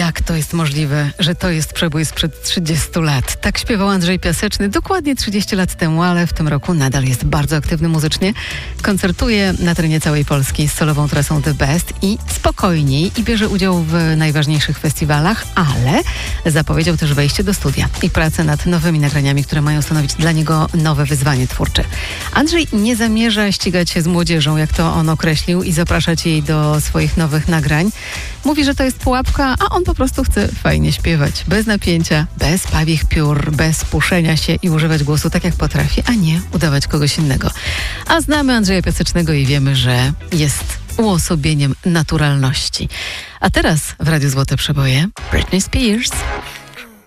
Jak to jest możliwe, że to jest przebój sprzed 30 lat? Tak śpiewał Andrzej Piaseczny dokładnie 30 lat temu, ale w tym roku nadal jest bardzo aktywny muzycznie. Koncertuje na terenie całej Polski z solową trasą The Best i spokojniej i bierze udział w najważniejszych festiwalach, ale zapowiedział też wejście do studia i pracę nad nowymi nagraniami, które mają stanowić dla niego nowe wyzwanie twórcze. Andrzej nie zamierza ścigać się z młodzieżą, jak to on określił, i zapraszać jej do swoich nowych nagrań. Mówi, że to jest pułapka, a on po prostu chce fajnie śpiewać. Bez napięcia, bez pawich piór, bez puszenia się i używać głosu tak jak potrafi, a nie udawać kogoś innego. A znamy Andrzeja Piasecznego i wiemy, że jest uosobieniem naturalności. A teraz w Radiu Złote Przeboje Britney Spears.